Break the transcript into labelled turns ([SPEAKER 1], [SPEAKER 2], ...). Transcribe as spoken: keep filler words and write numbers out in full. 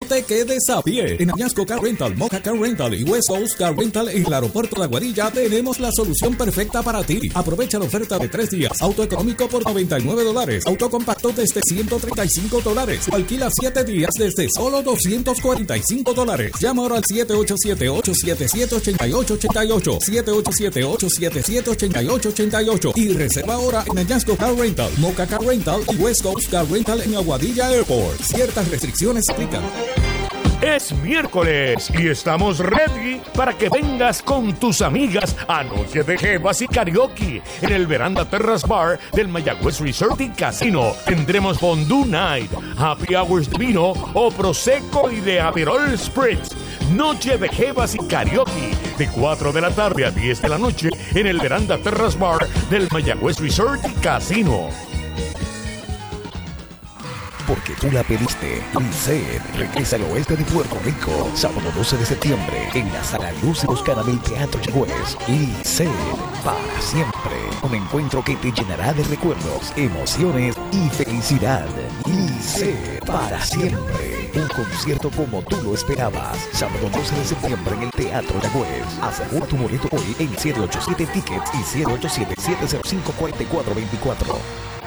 [SPEAKER 1] te quedes a pie. En Añasco Car Rental, Mocha Car Rental y West Coast Car Rental en el aeropuerto de Aguadilla tenemos la solución perfecta para ti. Aprovecha la oferta de tres días. Auto económico por noventa y nueve dólares. Auto compacto desde ciento treinta y cinco dólares. Alquila siete días desde solo doscientos cuarenta y cinco dólares. Llama ahora al siete ocho siete, ocho siete siete, ocho ocho ocho ocho. siete ocho siete, ocho siete siete, ocho ocho ocho ocho. Y reserva ahora en Añasco Car Rental, Mocha Car Rental y West Coast Car Rental en Aguadilla Airport. Ciertas restricciones aplican.
[SPEAKER 2] Es miércoles y estamos ready para que vengas con tus amigas a Noche de Jevas y Karaoke en el Veranda Terrace Bar del Mayagüez Resort y Casino. Tendremos Fondue Night, Happy Hours de vino o Prosecco y de Aperol Spritz. Noche de Jevas y Karaoke de cuatro de la tarde a diez de la noche en el Veranda Terrace Bar del Mayagüez Resort y Casino.
[SPEAKER 3] Porque tú la pediste. Lisset regresa al oeste de Puerto Rico, sábado doce de septiembre, en la Sala Luz y Oscara del Teatro Mayagüez. Lisset, para siempre. Un encuentro que te llenará de recuerdos, emociones y felicidad. Lisset, para siempre. Un concierto como tú lo esperabas. Sábado doce de septiembre en el Teatro Mayagüez. Asegura tu boleto hoy en siete ocho siete Tickets y siete ocho siete, siete cero cinco, cuatro cuatro dos cuatro.